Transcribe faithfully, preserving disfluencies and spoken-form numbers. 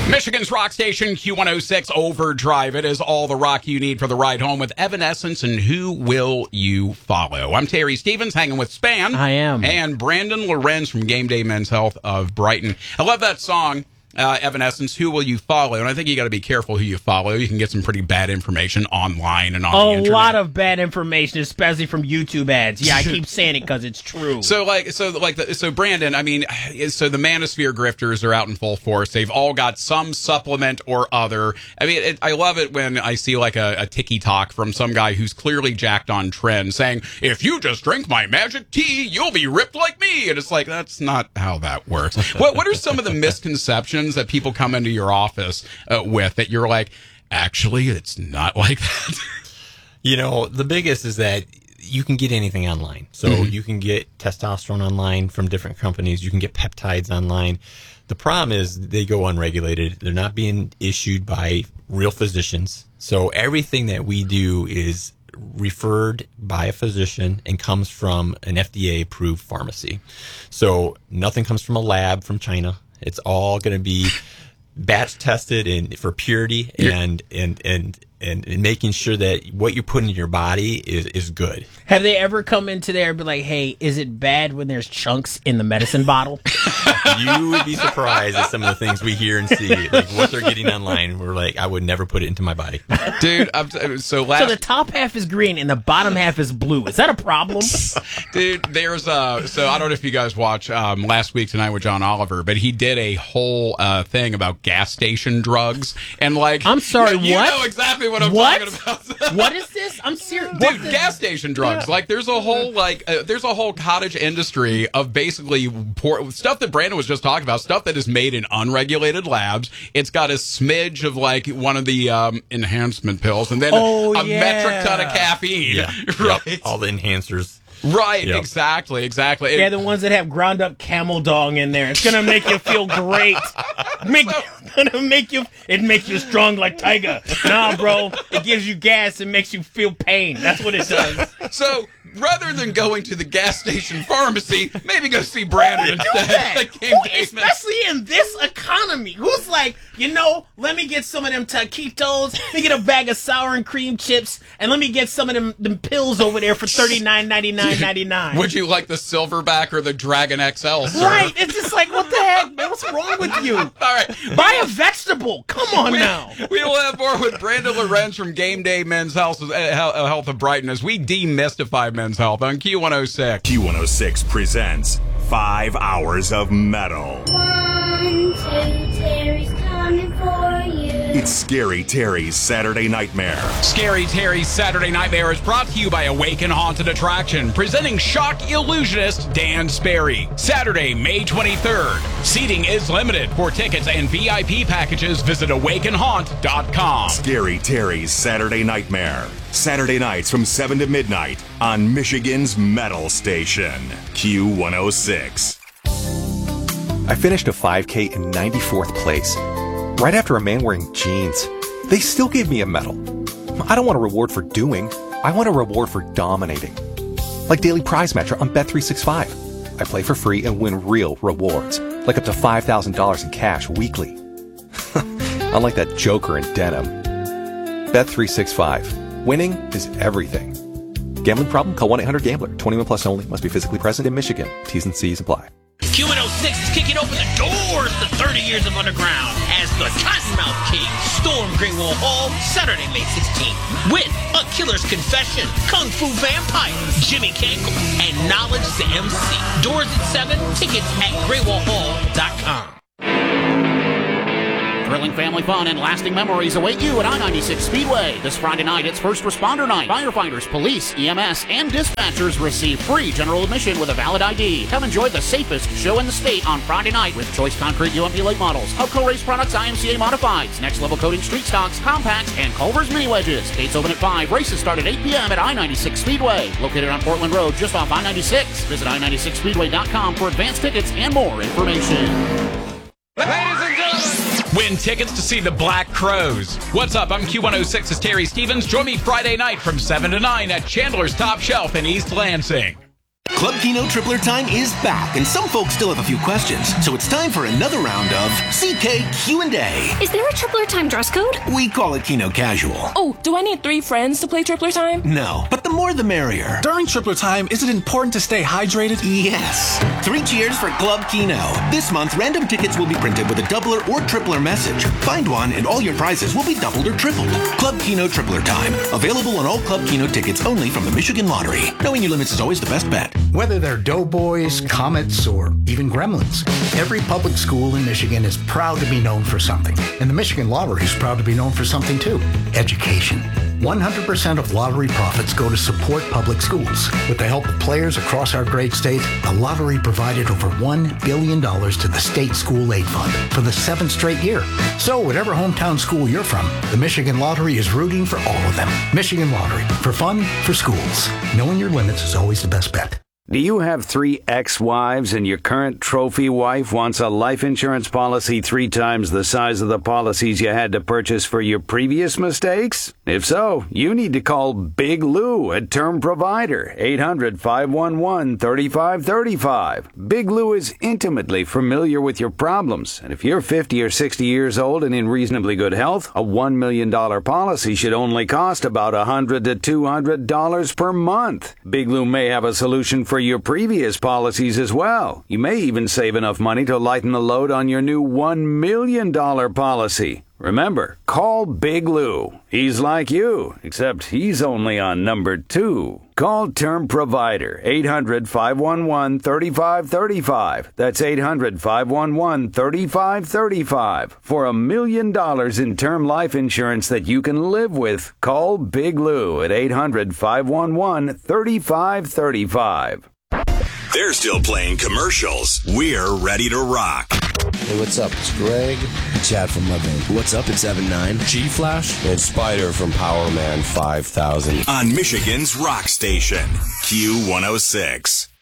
Michigan's rock station, Q one oh six Overdrive. It is all the rock you need for the ride home with Evanescence and Who Will You Follow? I'm Terry Stevens, hanging with Span. I am. And Brandon Lorenz from Game Day Men's Health of Brighton. I love that song. Uh, Evanescence, Who Will You Follow? And I think you got to be careful who you follow. You can get some pretty bad information online and on a the internet. A lot of bad information, especially from YouTube ads. Yeah, I keep saying it because it's true. So, like, so, like, the, so, Brandon, I mean, so the Manosphere grifters are out in full force. They've all got some supplement or other. I mean, it, I love it when I see like a, a tiki-talk from some guy who's clearly jacked on trend saying, "If you just drink my magic tea, you'll be ripped like me." And it's like, that's not how that works. what What are some of the misconceptions that people come into your office uh, with that you're like, actually, it's not like that? You know, the biggest is that you can get anything online. So mm-hmm. you can get testosterone online from different companies. You can get peptides online. The problem is they go unregulated. They're not being issued by real physicians. So everything that we do is referred by a physician and comes from an F D A-approved pharmacy. So nothing comes from a lab from China. It's all going to be batch tested and for purity and, and, and, and, and making sure that what you're putting in your body is, is good. Have they ever come into there and be like, "Hey, is it bad when there's chunks in the medicine bottle?" You would be surprised at some of the things we hear and see, like what they're getting online. We're like, I would never put it into my body, dude. I'm, so last, so the top half is green and the bottom half is blue. Is that a problem, dude? There's uh, so I don't know if you guys watch um, Last Week Tonight with John Oliver, but he did a whole uh, thing about gas station drugs and like. I'm sorry, you, you what? know exactly what I'm what? talking about. What is this? I'm serious, dude. Gas station drugs. Yeah. Like there's a whole like uh, there's a whole cottage industry of basically poor stuff that Brandon was just talking about, stuff that is made in unregulated labs. It's got a smidge of like one of the um, enhancement pills, and then oh, a, a yeah. metric ton of caffeine. Yeah. Right, yep. All the enhancers. Right, yep. exactly, exactly. Yeah, the ones that have ground up camel dong in there. It's gonna make you feel great. Make, gonna make you. It makes you strong like tiger. Nah, bro, it gives you gas and makes you feel pain. That's what it does. So rather than going to the gas station pharmacy, maybe go see Brandon instead. Like Who, especially in this economy, who's like, you know, let me get some of them taquitos, let me get a bag of sour and cream chips, and let me get some of them, them pills over there for thirty-nine ninety-nine ninety-nine. Would you like the Silverback or the Dragon X L, sir? Right. It's just like, what the heck, man? What's wrong with you? All right. Buy a vegetable. Come on we, now. We will have more with Brandon Lorenz from Game Day Men's Health, uh, Health of Brighton as we demystify men's health on Q one oh six. Q one oh six presents Five Hours of Metal. One, two, Terry's coming for you. It's Scary Terry's Saturday Nightmare. Scary Terry's Saturday Nightmare is brought to you by Awaken Haunted Attraction, presenting shock illusionist Dan Sperry. Saturday, May twenty-third. Seating is limited. For tickets and V I P packages, visit awaken haunt dot com. Scary Terry's Saturday Nightmare. Saturday nights from seven to midnight on Michigan's Metal Station, Q one oh six. I finished a five K in ninety-fourth place. Right after a man wearing jeans. They still gave me a medal. I don't want a reward for doing. I want a reward for dominating. Like Daily Prize Matcher on Bet three sixty-five. I play for free and win real rewards, like up to five thousand dollars in cash weekly. Unlike that joker in denim. Bet three sixty-five. Winning is everything. Gambling problem? Call one eight hundred gambler. twenty-one plus only. Must be physically present in Michigan. T's and C's apply. Q one oh six is kicking open the doors to thirty years of underground as the Cottonmouth King storm Greenwall Hall Saturday, May sixteenth with A Killer's Confession, Kung Fu Vampire, Jimmy Cankle, and Knowledge the M C. Doors at seven, tickets at greywall hall dot com. Thrilling family fun and lasting memories await you at I ninety-six Speedway. This Friday night, it's First Responder Night. Firefighters, police, E M S, and dispatchers receive free general admission with a valid I D. Come enjoy the safest show in the state on Friday night with Choice Concrete U M P late models, Hubco Race Products I M C A Modifieds, Next Level Coating Street Stocks, Compacts, and Culver's Mini Wedges. Gates open at five. Races start at eight p.m. at I ninety-six Speedway. Located on Portland Road, just off I ninety-six. Visit I ninety-six speedway dot com for advanced tickets and more information. Ladies and gentlemen, win tickets to see the Black Crowes. What's up? I'm Q one oh six's Terry Stevens. Join me Friday night from seven to nine at Chandler's Top Shelf in East Lansing. Club Keno Tripler Time is back, and some folks still have a few questions. So it's time for another round of C K Q and A. Is there a Tripler Time dress code? We call it Keno Casual. Oh, do I need three friends to play Tripler Time? No, but the more the merrier. During Tripler Time, is it important to stay hydrated? Yes. Three cheers for Club Keno. This month, random tickets will be printed with a doubler or tripler message. Find one, and all your prizes will be doubled or tripled. Club Keno Tripler Time. Available on all Club Keno tickets only from the Michigan Lottery. Knowing your limits is always the best bet. Whether they're Doughboys, Comets, or even Gremlins, every public school in Michigan is proud to be known for something. And the Michigan Lottery is proud to be known for something too. Education. one hundred percent of lottery profits go to support public schools. With the help of players across our great state, the lottery provided over one billion dollars to the State School Aid Fund for the seventh straight year. So whatever hometown school you're from, the Michigan Lottery is rooting for all of them. Michigan Lottery. For fun, for schools. Knowing your limits is always the best bet. Do you have three ex-wives and your current trophy wife wants a life insurance policy three times the size of the policies you had to purchase for your previous mistakes? If so, you need to call Big Lou at Term Provider, eight hundred, five one one, three five three five. Big Lou is intimately familiar with your problems, and if you're fifty or sixty years old and in reasonably good health, a one million dollars policy should only cost about one hundred to two hundred dollars per month. Big Lou may have a solution for for your previous policies as well. You may even save enough money to lighten the load on your new one million dollars policy. Remember, call Big Lou. He's like you, except he's only on number two. Call Term Provider, eight hundred, five one one, three five three five. That's eight hundred, five one one, three five three five. For a million dollars in term life insurance that you can live with, call Big Lou at eight hundred, five one one, three five three five. They're still playing commercials. We're ready to rock. Hey, what's up? It's Greg. Chad from Mudvayne. What's up? It's Evan nine. G-Flash. And Spider from Power Man five thousand. On Michigan's Rock Station, Q one oh six.